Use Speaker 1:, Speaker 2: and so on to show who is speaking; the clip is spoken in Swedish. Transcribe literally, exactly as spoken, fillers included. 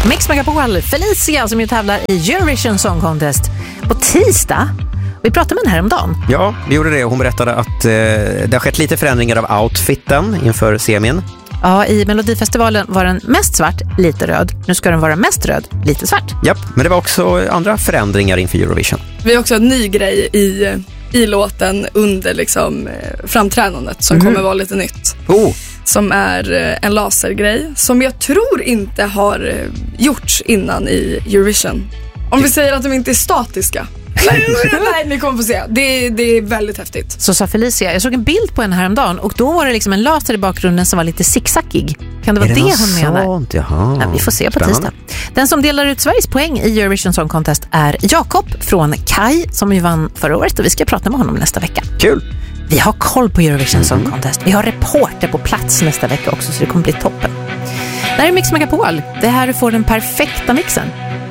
Speaker 1: Mix Megapol, Felicia som ju tävlar i Eurovision Song Contest på tisdag. Vi pratade med henne här om dagen.
Speaker 2: Ja, vi gjorde det. Hon berättade att eh, det har skett lite förändringar av outfiten inför semin.
Speaker 1: Ja, i Melodifestivalen var den mest svart, lite röd. Nu ska den vara mest röd, lite svart.
Speaker 2: Japp, men det var också andra förändringar inför Eurovision.
Speaker 3: Vi har också en ny grej i, i låten under liksom, framträdandet som mm. kommer vara lite nytt.
Speaker 2: Oh.
Speaker 3: Som är en lasergrej som jag tror inte har gjorts innan i Eurovision. Om vi säger att de inte är statiska. Nej, nej, ni kommer få se. Det, det är väldigt häftigt.
Speaker 1: Så sa Felicia, jag såg en bild på henne häromdagen och då var det liksom en laser i bakgrunden som var lite zigzaggig. Kan det vara det, det hon menar?
Speaker 2: Sånt? Jaha.
Speaker 1: Ja, vi får se på
Speaker 2: Spännande.
Speaker 1: tisdag. Den som delar ut Sveriges poäng i Eurovision Song Contest är Jakob från Kai som ju vann förra året och vi ska prata med honom nästa vecka.
Speaker 2: Kul!
Speaker 1: Vi har koll på Eurovision
Speaker 2: Mm-hmm.
Speaker 1: Song Contest. Vi har reporter på plats nästa vecka också så det kommer bli toppen. Det här är Mix Megapol. Det är här du får den perfekta mixen.